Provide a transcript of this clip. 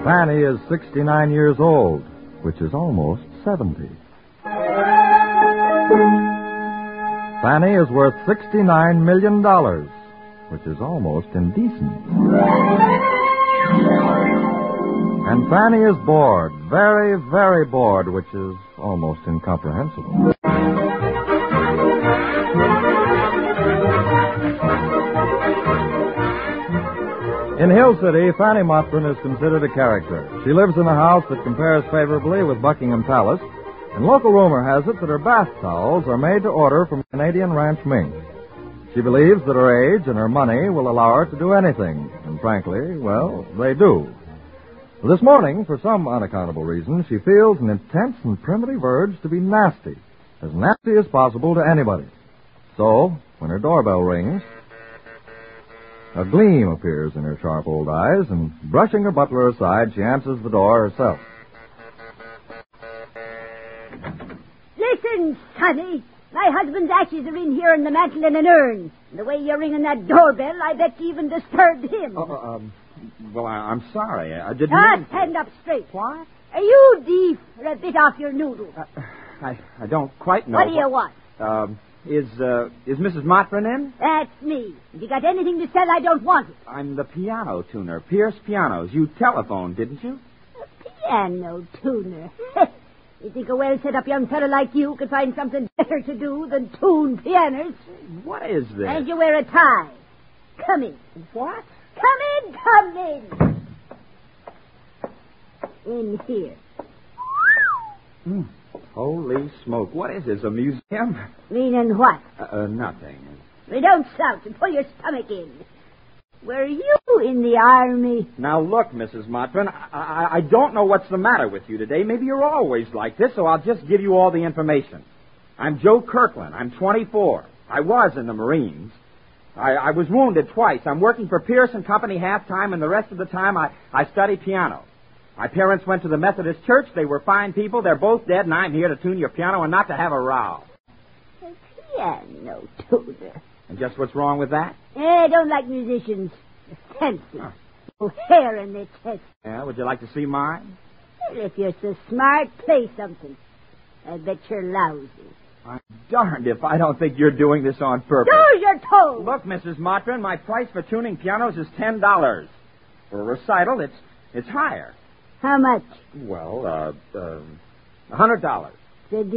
Fanny is 69 years old, which is almost 70. Fanny is worth $69 million, which is almost indecent. And Fanny is bored, very, very bored, which is almost incomprehensible. In Hill City, Fanny Mottram is considered a character. She lives in a house that compares favorably with Buckingham Palace, and local rumor has it that her bath towels are made to order from Canadian Ranch Mink. She believes that her age and her money will allow her to do anything, and frankly, well, they do. This morning, for some unaccountable reason, she feels an intense and primitive urge to be nasty as possible to anybody. So, when her doorbell rings, a gleam appears in her sharp old eyes, and brushing her butler aside, she answers the door herself. Listen, Sonny. My husband's ashes are in here in the mantel in an urn. And the way you're ringing that doorbell, I bet you even disturbed him. Well, I'm sorry. I didn't mean... Stand up straight. What? Are you deaf or a bit off your noodle? I don't quite know. What do you want? Is Mrs. Mottram in? That's me. If you got anything to sell, I don't want it. I'm the piano tuner, Pierce Pianos. You telephoned, didn't you? A piano tuner? You think a well-set-up young fellow like you could find something better to do than tune pianos? What is this? And you wear a tie. Come in. What? Come in. In here. Holy smoke. What is this, a museum? Meaning what? Nothing. We don't shout and pull your stomach in. Were you in the army? Now, look, Mrs. Mottram, I don't know what's the matter with you today. Maybe you're always like this, so I'll just give you all the information. I'm Joe Kirkland. I'm 24. I was in the Marines. I was wounded twice. I'm working for Pierce & Company half-time, and the rest of the time I study piano. My parents went to the Methodist Church. They were fine people. They're both dead, and I'm here to tune your piano and not to have a row. A piano tuner. And just what's wrong with that? I don't like musicians. They're fancy. No hair in their chest. Yeah, would you like to see mine? Well, if you're so smart, play something. I bet you're lousy. I'm darned if I don't think you're doing this on purpose. Do as you're told. Look, Mrs. Mottram, my price for tuning pianos is $10. For a recital, it's higher. How much? Well, $100. Said